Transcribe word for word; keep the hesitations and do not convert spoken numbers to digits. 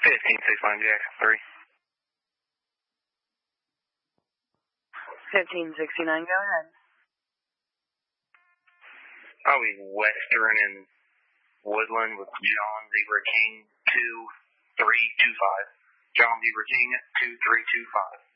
fifteen sixty-nine, Jackson three. fifteen sixty-nine, go ahead. I'll be Western and Woodland with John Zebra King two three two five. John Zebra King two three two five.